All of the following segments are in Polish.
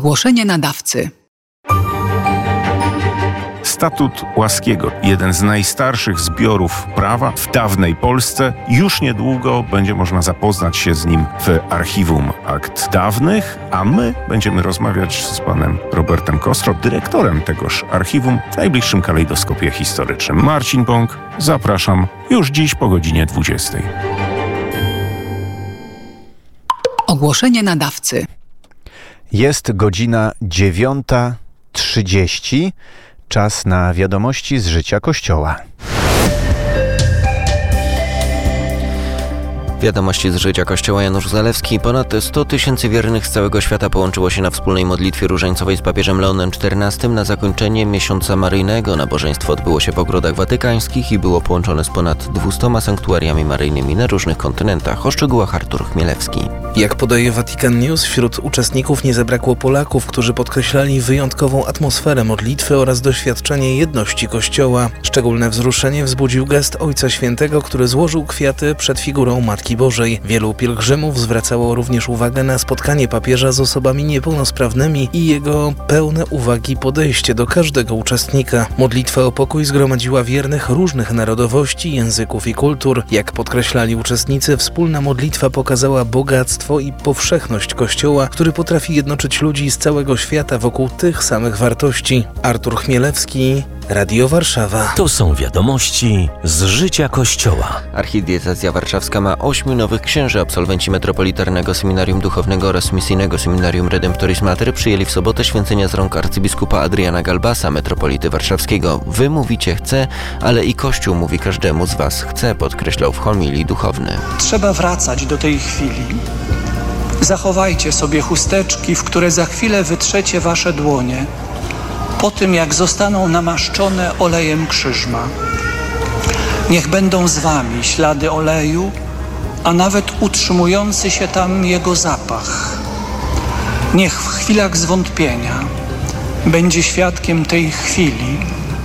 Ogłoszenie nadawcy. Statut Łaskiego, jeden z najstarszych zbiorów prawa w dawnej Polsce. Już niedługo będzie można zapoznać się z nim w Archiwum Akt Dawnych, a my będziemy rozmawiać z panem Robertem Kostro, dyrektorem tegoż archiwum, w najbliższym kalejdoskopie historycznym. Marcin Bąk, zapraszam już dziś po godzinie 20. Ogłoszenie nadawcy. Jest godzina 9:30. Czas na wiadomości z życia Kościoła. Wiadomości z życia Kościoła. Janusz Zalewski. Ponad 100 000 wiernych z całego świata połączyło się na wspólnej modlitwie różańcowej z papieżem Leonem XIV na zakończenie miesiąca maryjnego. Nabożeństwo odbyło się w ogrodach watykańskich i było połączone z ponad 200 sanktuariami maryjnymi na różnych kontynentach. O szczegółach Artur Chmielewski. Jak podaje Vatican News, wśród uczestników nie zabrakło Polaków, którzy podkreślali wyjątkową atmosferę modlitwy oraz doświadczenie jedności Kościoła. Szczególne wzruszenie wzbudził gest Ojca Świętego, który złożył kwiaty przed figurą Matki Bożej. Wielu pielgrzymów zwracało również uwagę na spotkanie papieża z osobami niepełnosprawnymi i jego pełne uwagi podejście do każdego uczestnika. Modlitwa o pokój zgromadziła wiernych różnych narodowości, języków i kultur. Jak podkreślali uczestnicy, wspólna modlitwa pokazała bogactwo i powszechność Kościoła, który potrafi jednoczyć ludzi z całego świata wokół tych samych wartości. Artur Chmielewski, Radio Warszawa. To są wiadomości z życia Kościoła. Archidiecezja Warszawska ma 8 nowych księży. Absolwenci Metropolitarnego Seminarium Duchownego oraz Misyjnego Seminarium Redemptoris Mater przyjęli w sobotę święcenia z rąk arcybiskupa Adriana Galbasa, metropolity warszawskiego. Wy mówicie chce, ale i Kościół mówi każdemu z was chce, podkreślał w homilii duchowny. Trzeba wracać do tej chwili. Zachowajcie sobie chusteczki, w które za chwilę wytrzecie wasze dłonie, po tym jak zostaną namaszczone olejem krzyżma. Niech będą z wami ślady oleju, a nawet utrzymujący się tam jego zapach. Niech w chwilach zwątpienia będzie świadkiem tej chwili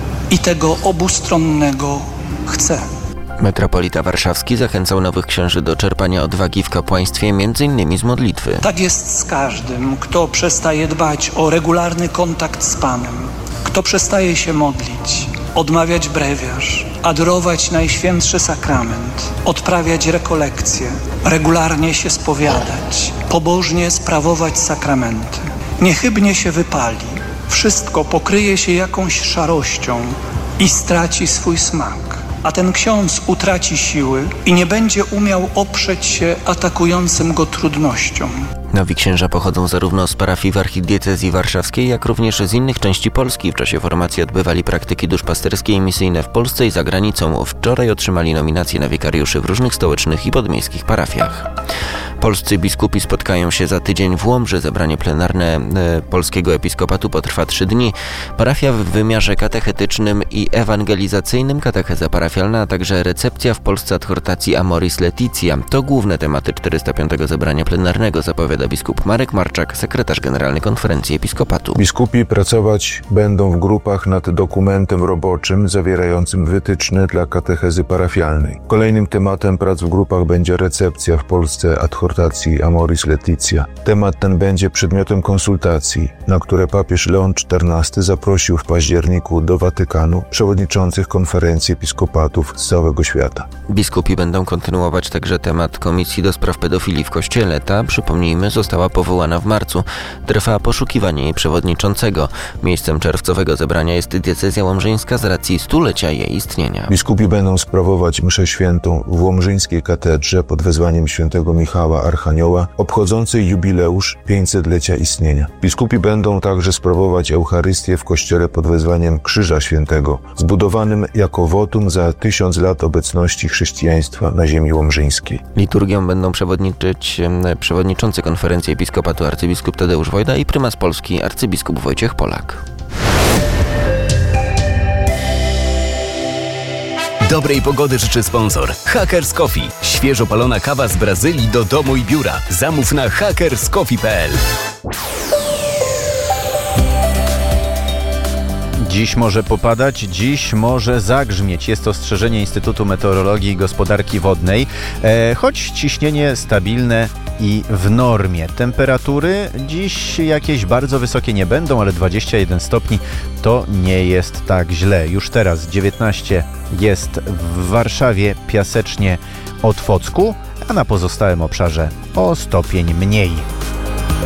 i tego obustronnego chce. Metropolita Warszawski zachęcał nowych księży do czerpania odwagi w kapłaństwie, m.in. z modlitwy. Tak jest z każdym, kto przestaje dbać o regularny kontakt z Panem, kto przestaje się modlić, odmawiać brewiarz, adorować Najświętszy Sakrament, odprawiać rekolekcje, regularnie się spowiadać, pobożnie sprawować sakramenty. Niechybnie się wypali, wszystko pokryje się jakąś szarością i straci swój smak. A ten ksiądz utraci siły i nie będzie umiał oprzeć się atakującym go trudnościom. Nowi księża pochodzą zarówno z parafii w archidiecezji warszawskiej, jak również z innych części Polski. W czasie formacji odbywali praktyki duszpasterskie i misyjne w Polsce i za granicą. Wczoraj otrzymali nominacje na wikariuszy w różnych stołecznych i podmiejskich parafiach. Polscy biskupi spotkają się za tydzień w Łomży. Zebranie plenarne polskiego episkopatu potrwa 3 dni. Parafia w wymiarze katechetycznym i ewangelizacyjnym, katecheza parafialna, a także recepcja w Polsce adhortacji Amoris Laetitia. To główne tematy 405. zebrania plenarnego, zapowiada biskup Marek Marczak, sekretarz generalny Konferencji Episkopatu. Biskupi pracować będą w grupach nad dokumentem roboczym zawierającym wytyczne dla katechezy parafialnej. Kolejnym tematem prac w grupach będzie recepcja w Polsce adhortacji Amoris Laetitia. Temat ten będzie przedmiotem konsultacji, na które papież Leon XIV zaprosił w październiku do Watykanu przewodniczących konferencji episkopatów z całego świata. Biskupi będą kontynuować także temat Komisji do Spraw Pedofilii w Kościele. Ta, przypomnijmy, została powołana w marcu. Trwa poszukiwanie jej przewodniczącego. Miejscem czerwcowego zebrania jest diecezja łomżyńska z racji 100-lecia jej istnienia. Biskupi będą sprawować mszę świętą w łomżyńskiej katedrze pod wezwaniem świętego Michała Archanioła, obchodzącej jubileusz 500-lecia istnienia. Biskupi będą także sprawować Eucharystię w kościele pod wezwaniem Krzyża Świętego, zbudowanym jako wotum za 1000 lat obecności chrześcijaństwa na ziemi łomżyńskiej. Liturgią będą przewodniczyć przewodniczący Konferencji Episkopatu arcybiskup Tadeusz Wojda i prymas Polski arcybiskup Wojciech Polak. Dobrej pogody życzy sponsor Hackers Coffee. Świeżo palona kawa z Brazylii do domu i biura. Zamów na hackerscoffee.pl. Dziś może popadać, dziś może zagrzmieć. Jest to ostrzeżenie Instytutu Meteorologii i Gospodarki Wodnej. Choć ciśnienie stabilne i w normie. Temperatury dziś jakieś bardzo wysokie nie będą, ale 21 stopni to nie jest tak źle. Już teraz 19 jest w Warszawie, Piasecznie, Otwocku, a na pozostałym obszarze o stopień mniej.